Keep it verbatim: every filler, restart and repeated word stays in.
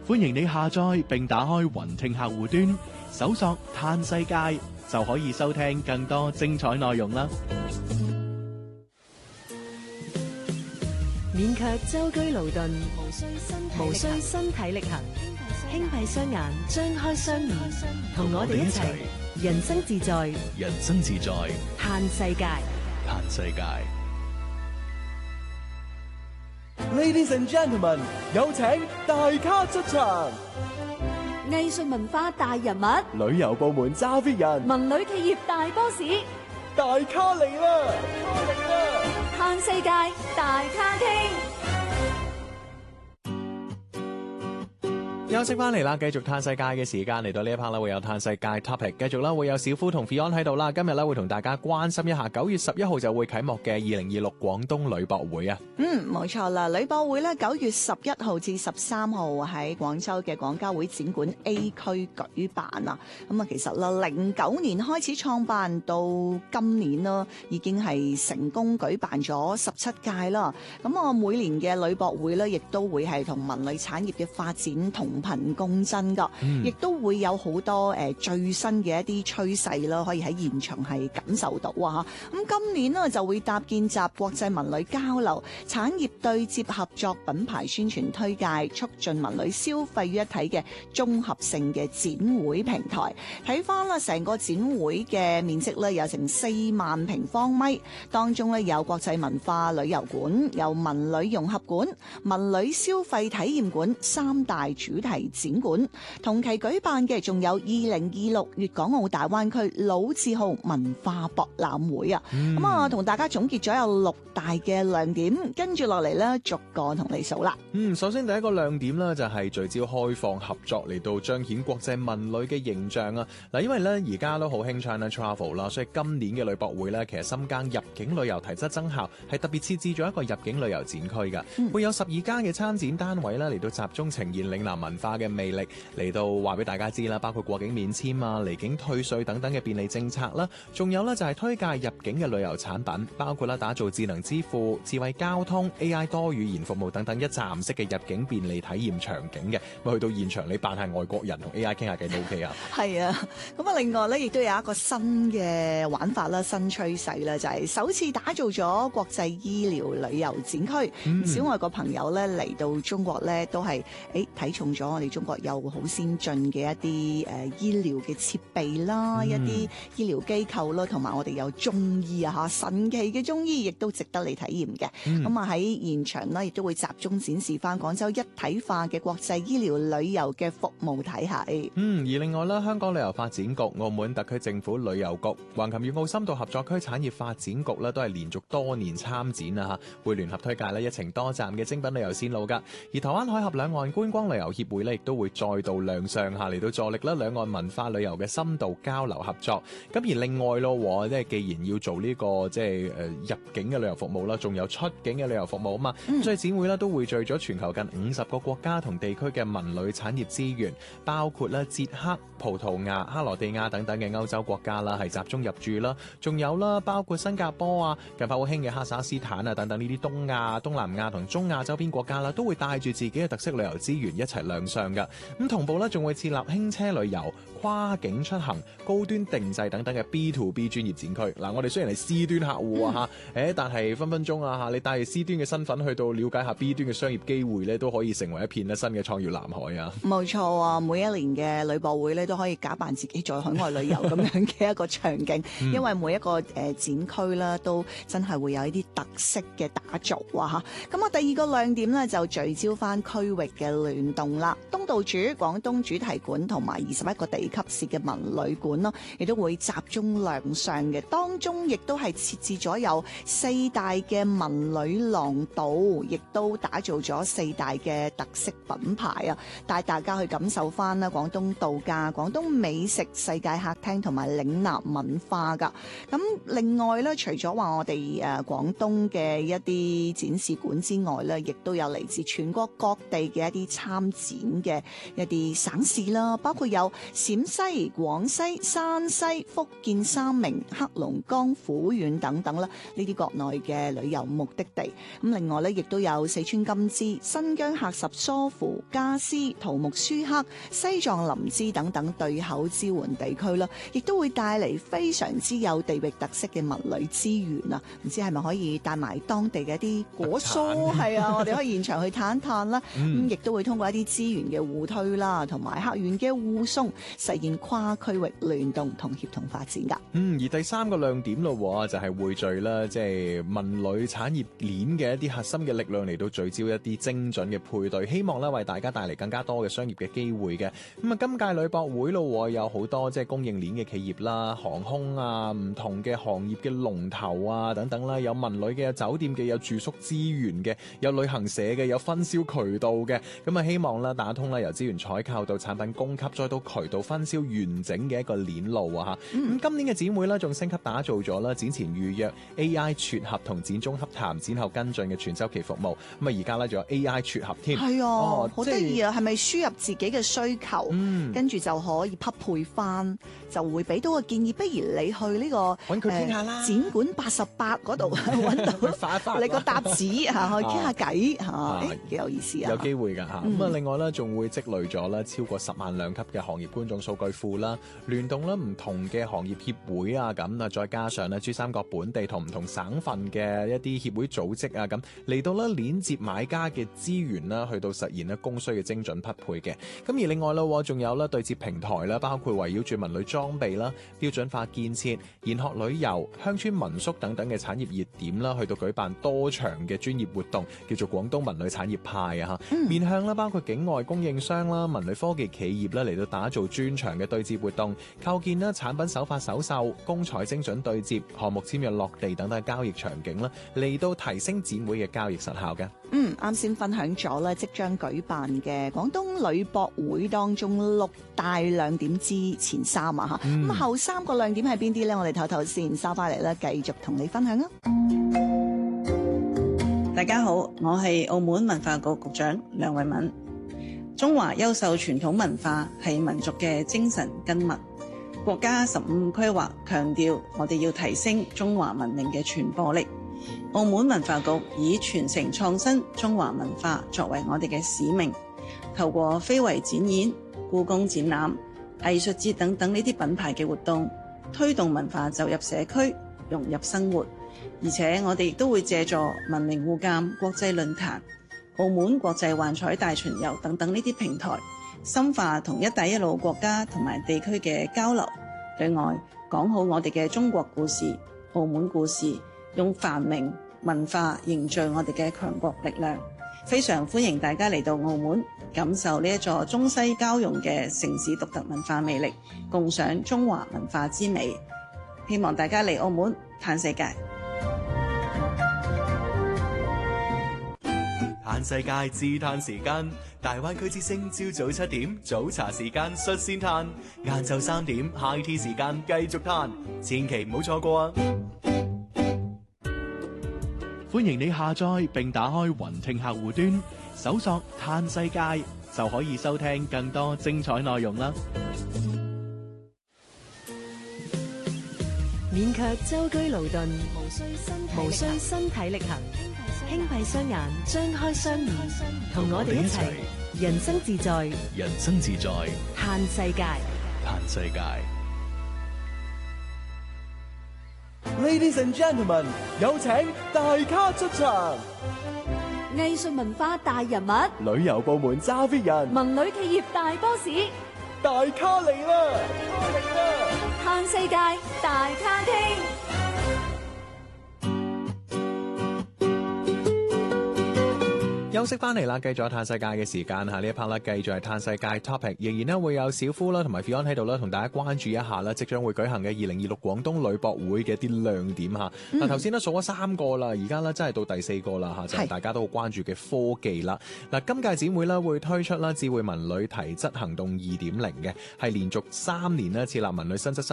歡迎你下載並打開雲聽客戶端，搜索嘆世界就可以收聽更多精彩內容啦。 免卻舟車勞頓，無需身體力行，輕閉雙眼，張開雙耳，同我哋一齊人生自在， 人生自在， 嘆世界， 嘆世界。 Ladies and gentlemen， 有請大咖出場。 藝術文化大人物， 旅遊部門揸 fit 人， 文旅企業大 boss， 大咖嚟啦！大咖嚟啦！ 嘆世界大咖廳。 休息翻嚟啦，繼續嘆世界嘅時間嚟到呢一 part 啦，會有嘆世界 topic， 繼續啦，會有小夫同 Fion 喺度啦。今日咧會同大家關心一下九月十一號就會啟幕嘅二零二六廣東旅博會啊。 嗯，冇錯啦，旅博會咧九月十一號至十三號喺廣州嘅廣交會展館 A 區舉辦啊。咁啊，其實啦，零九年開始創辦到今年啦，已經係成功舉辦咗十七屆啦。咁啊，每年嘅旅博會咧，亦都會係同文旅產業嘅發展同同頻共振噶，亦、嗯、都會有好多誒、呃、最新嘅一啲趨勢啦，可以喺現場係感受到啊！咁今年呢就會搭建集國際文旅交流、產業對接合作、品牌宣傳推介、促進文旅消費於一體嘅綜合性嘅展會平台。睇翻啦，成個展會嘅面積咧有成四萬平方米，當中咧有國際文化旅遊館、有文旅融合館、文旅消費體驗館三大主題展館。同期舉辦嘅仲有二零二六粵港澳大灣區老字號文化博覽會啊！咁啊、嗯，同大家總結咗有六大嘅亮點，跟住落嚟咧，逐個同你數啦。 嗯，首先第一個亮點咧就係聚焦開放合作嚟到彰顯國際文旅嘅形象啊！嗱，因為咧而家都好興 China Travel 啦，所以今年嘅旅博會咧，其實深耕入境旅遊提質增效，係特別設置咗一個入境旅遊展區㗎，嗯、會有十二間嘅參展單位咧嚟到集中呈現嶺南文化嘅魅力，嚟到話俾大家知啦，包括過境免簽啊、離境退稅等等嘅便利政策啦，仲有咧就係推介入境嘅旅遊產品，包括啦打造智能支付、智慧交通、A I 多語言服務等等一站式嘅入境便利體驗場景嘅，咁去到現場你扮下外國人同 A I 傾下偈都 OK 啊。係啊，咁啊另外咧亦都有一個新嘅玩法啦、新趨勢啦，就係、是、首次打造咗國際醫療旅遊展區，唔、嗯、少外國朋友咧嚟到中國咧都係誒睇重咗我哋中國有好先進嘅一啲誒、呃、醫療嘅設備啦，嗯、一啲醫療機構啦，同埋我哋有中醫啊嚇，神奇嘅中醫亦都值得你體驗嘅。咁啊喺現場呢，亦都會集中展示翻廣州一體化嘅國際醫療旅遊嘅服務體系。 嗯，而另外咧，香港旅遊發展局、澳門特區政府旅遊局、橫琴粵澳深度合作區產業發展局咧，都係連續多年參展啊嚇，會聯合推介咧一程多站嘅精品旅遊線路噶。而台灣海峽兩岸觀光旅遊協會咧，亦都會再度亮相下嚟到助力啦兩岸文化旅遊嘅深度交流合作。咁而另外咯，即係既然要做呢、這個即係誒入境嘅旅遊服務啦，仲有出境嘅旅遊服務啊嘛，嗯、所以展會咧都匯聚咗全球近五十個國家同地區嘅文旅產業資源，包括咧捷克、葡萄牙、克羅地亞等等嘅歐洲國家啦，係集中入駐啦。仲有啦，包括新加坡啊、近排好興嘅哈薩克斯坦啊等等呢啲東亞、東南亞同中亞周邊國家啦，都會帶住自己嘅特色旅遊資源一齊亮相㗎。咁同步咧，仲會設立輕車旅遊、跨境出行、高端定製等等嘅 B to B 專業展區。嗱，我哋雖然係 C 端客戶啊嚇，誒、嗯，但係分分鐘啊嚇，你帶住 C 端嘅身份去到了解下 B 端嘅商業機會咧，都可以成為一片咧新嘅創業藍海啊！ 冇錯啊，每一年嘅旅博會咧都可以假扮自己在海外旅遊咁樣嘅一個場景，嗯、因為每一個誒展區啦都真係會有一啲特色嘅打造啊嚇。咁啊，第二個亮點咧就聚焦翻區域嘅聯動啦，東道主廣東主題館同埋二十一個地級市嘅文旅館咯，亦都會集中亮相嘅。當中亦都係設置咗有四大嘅文旅廊道，亦都打造咗四大嘅特色品牌啊，帶大家去感受翻啦廣東度假、廣東美食、世界客廳同埋嶺南文化噶。咁另外咧，除咗話我哋誒廣東嘅一啲展示館之外咧，亦都有嚟自全國各地嘅一啲參嘅一啲省市啦，包括有陝西、廣西、山西、福建、三明、黑龍江、撫縣等等啦，呢啲國內嘅旅遊目的地。咁另外咧，亦都有四川金枝、新疆喀什、疏附、加斯、圖木舒克、西藏林芝等等對口支援地區啦，亦都會帶嚟非常之有地域特色嘅文旅資源啊！唔知係咪可以帶埋當地嘅一啲果蔬？係啊，我哋可以現場去探一探啦。咁亦都會通過一啲資源嘅互推啦，同埋客源嘅互送，實現跨區域聯動同協同發展㗎。 嗯，而第三個亮點咯，就係匯聚啦，即係文旅產業鏈嘅一啲核心嘅力量嚟到聚焦一啲精準嘅配對，希望咧為大家帶嚟更加多嘅商業嘅機會嘅。咁啊，今屆旅博會咯，有好多即係供應鏈嘅企業啦、航空啊、唔同嘅行業嘅龍頭啊等等啦，有文旅嘅、有酒店嘅、有住宿資源嘅、有旅行社嘅、有分銷渠道嘅。咁啊，希望啦打通啦由資源採購到產品供給再到渠道分銷完整嘅一個鏈路啊嚇。咁、嗯、今年嘅展會咧仲升級打造咗啦展前預約 A I 撮合同展中洽談、展後跟進嘅全周期服務。咁啊而家咧仲有 A I 撮合添。 係啊， 哦、 好得意啊！係咪輸入自己嘅需求，嗯、跟住就可以匹配翻，就會俾到個建議。不如你去呢、這個揾佢傾下啦、呃， 展館八十八嗰度揾到你個搭子嚇，去傾下偈嚇，誒幾有意思啊！ 有機會㗎嚇。咁啊、嗯，另外咧仲會積累咗咧超過十萬兩級嘅行業觀眾數據庫啦，聯動咧唔同嘅行業協會啊咁啊，再加上咧珠三角本地同唔同省份嘅一啲協會組織啊咁嚟到咧連接買家嘅資源啦，去到實現咧供需嘅精準匹配嘅。咁而另外咧，仲有咧對接平台啦，包括圍繞住文旅裝備啦、標準化建設、研學旅遊、鄉村民宿等等嘅產業熱點啦，去到舉辦多場嘅專業活動，叫做廣東文旅產業派啊嚇。嗯、面向啦，包括境外供應商啦、文旅科技企業啦，嚟到打造專場嘅對接活動，構建啦產品首發首售、公採精準對接、項目簽約落地等等嘅交易場景啦，嚟到提升展會嘅交易實效嘅。 嗯，啱先分享咗咧，即將舉辦嘅廣東旅博會當中六大亮點之前三啊嚇，咁、嗯、後三個亮點係邊啲咧？我哋唞唞先，收翻嚟咧，繼續同你分享啊！ 大家好，我係澳門文化局局長梁慧敏。中華優秀傳統文化係民族嘅精神根脈。國家十五規劃強調，我哋要提升中華文明嘅傳播力。澳門文化局以傳承創新中華文化作為我哋嘅使命，透過非遺展演、故宮展覽、藝術節等等呢啲品牌嘅活動，推動文化走入社區，融入生活。而且我哋亦都會借助文明互鑒國際論壇、澳門國際幻彩大巡遊等等呢啲平台，深化同一帶一路國家同埋地區嘅交流。另外，講好我哋嘅中國故事、澳門故事，用繁榮文化凝聚我哋嘅強國力量。非常歡迎大家嚟到澳門，感受呢一座中西交融嘅城市獨特文化魅力，共賞中華文化之美。希望大家嚟澳門嘆世界。 嘆世界自嘆時間，大灣區之聲朝早七點早茶時間率先嘆，晏晝三點 high tea 時間繼續嘆，千祈唔好錯過啊！歡迎你下載並打開雲聽客戶端，搜索嘆世界就可以收聽更多精彩內容啦！ 免卻舟車勞頓，無需身體力行，輕閉雙眼，張開雙耳，同我哋一齊人生自在， 人生自在， 嘆世界， 嘆世界。 Ladies and gentlemen， 有請大咖出場。 藝術文化大人物， 旅遊部門揸 fit 人， 文旅企業大 boss， 大咖嚟啦！嚟啦！ 嘆世界大咖廳。 休息翻嚟啦，繼續嘆世界嘅時間嚇，呢一 part 啦，繼續係嘆世界 topic， 仍然咧會有小夫啦同埋 Fion 喺度啦，同大家關注一下啦，即將會舉行嘅二零二六廣東旅博會嘅一啲亮點嚇。嗱頭先咧數咗三個啦，而家咧真係到第四個啦嚇，就係、是、大家都好關注嘅科技啦。嗱，今屆展會咧會推出啦智慧文旅提質行動二點零嘅，係連續三年咧設立文旅新質